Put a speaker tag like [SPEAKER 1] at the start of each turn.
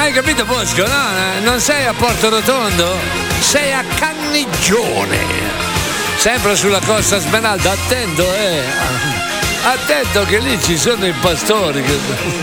[SPEAKER 1] Hai capito, Bosco? No, non sei a Porto Rotondo, sei a Cannigione, sempre sulla Costa Smeralda. Attento che lì ci sono i pastori.